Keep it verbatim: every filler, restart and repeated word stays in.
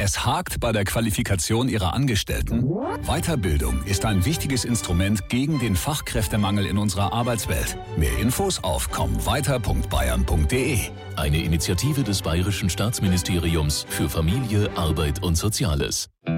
Es hakt bei der Qualifikation Ihrer Angestellten? Weiterbildung ist ein wichtiges Instrument gegen den Fachkräftemangel in unserer Arbeitswelt. Mehr Infos auf kommweiter punkt bayern punkt de. Eine Initiative des Bayerischen Staatsministeriums für Familie, Arbeit und Soziales.